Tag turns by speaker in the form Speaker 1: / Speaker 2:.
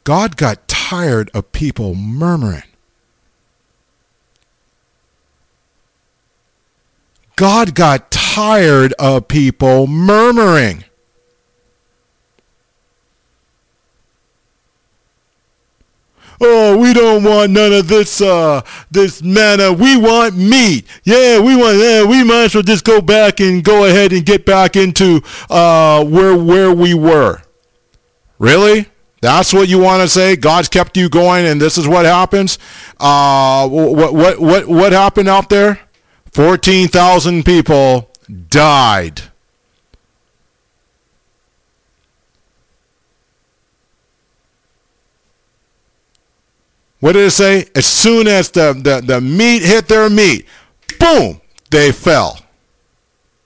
Speaker 1: God got tired of people murmuring. God got tired of people murmuring. Oh, we don't want none of this manna. We want meat. Yeah, we might as well just go back and go ahead and get back into where we were. Really? That's what you want to say? God's kept you going, and this is what happens? What happened out there? 14,000 people died. What did it say? As soon as the meat hit their meat, boom, they fell.